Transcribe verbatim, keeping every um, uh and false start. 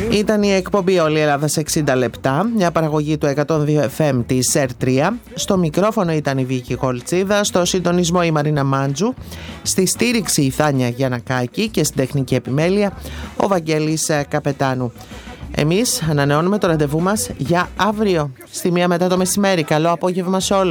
Ήταν η εκπομπή Όλη η Ελλάδα σε εξήντα λεπτά, μια παραγωγή του εκατόν δύο εφ εμ της ΕΡ τρία. Στο μικρόφωνο ήταν η Βίκη Κολτσίδα, στο συντονισμό η Μαρίνα Μάντζου, στη στήριξη η Θάνια Γιαννακάκη και στην τεχνική επιμέλεια ο Βαγγέλης Καπετάνου. Εμείς ανανεώνουμε το ραντεβού μας για αύριο στη μία μετά το μεσημέρι. Καλό απόγευμα σε όλους.